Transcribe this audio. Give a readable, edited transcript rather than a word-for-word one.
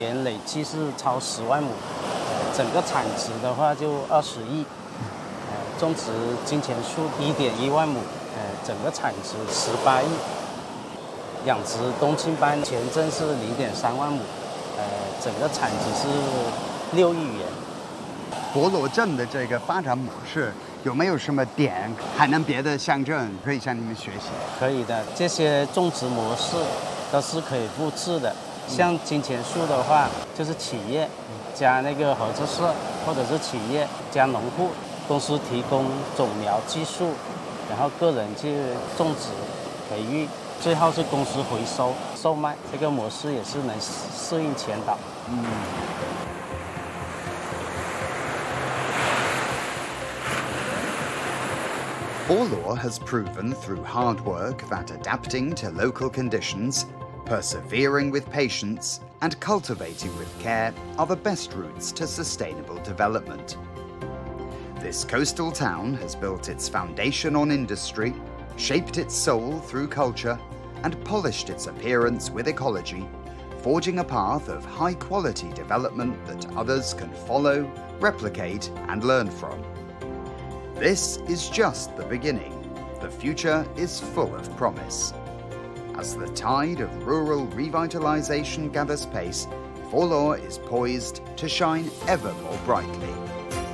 年累计是超10万亩，整个产值的话就20亿，种植金钱树1.1万亩，整个产值18亿，养殖冬青斑前阵是0.3万亩，整个产值是6亿元。 博罗镇的这个发展模式有没有什么点还能别的乡镇可以向你们学习？ 可以的，这些种植模式都是可以复制的。像金钱树的话，就是企业加那个合作社，或者是企业加农户，公司提供种苗技术，然后个人去种植、培育，最后是公司回收售卖。这个模式也是能适应全岛。 Borlaug has proven through hard work that adapting to local conditions, persevering with patience, and cultivating with care are the best routes to sustainable development. This coastal town has built its foundation on industry, shaped its soul through culture, and polished its appearance with ecology, forging a path of high-quality development that others can follow, replicate, and learn from. This is just the beginning. The future is full of promise. As the tide of rural revitalization gathers pace, Borlaug is poised to shine ever more brightly.